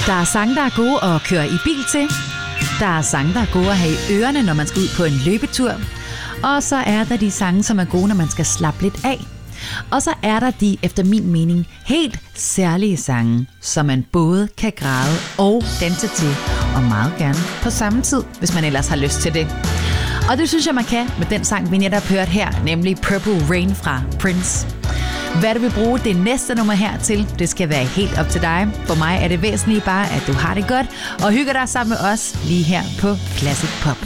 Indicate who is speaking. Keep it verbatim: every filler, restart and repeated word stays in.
Speaker 1: Der er sange, der er gode at køre i bil til. Der er sange, der er gode at have i ørerne, når man skal ud på en løbetur. Og så er der de sange, som er gode, når man skal slappe lidt af. Og så er der de, efter min mening, helt særlige sange, som man både kan græde og danse til, og meget gerne på samme tid, hvis man ellers har lyst til det. Og det synes jeg, man kan med den sang, vi netop har hørt her, nemlig Purple Rain fra Prince. Hvad du vil bruge det næste nummer her til, det skal være helt op til dig. For mig er det væsentligt bare, at du har det godt og hygger dig sammen med os lige her på Classic Pop.